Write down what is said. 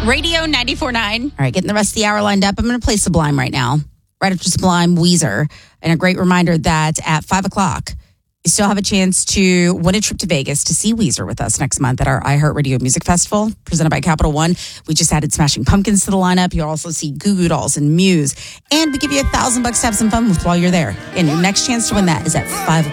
Radio 94.9. All right, getting the rest of the hour lined up. I'm going to play Sublime right now. Right after Sublime, Weezer. And a great reminder that at 5 o'clock, you still have a chance to win a trip to Vegas to see Weezer with us next month at our iHeartRadio Music Festival, presented by Capital One. We just added Smashing Pumpkins to the lineup. You'll also see Goo Goo Dolls and Muse. And we give you $1,000 to have some fun with while you're there. And your next chance to win that is at 5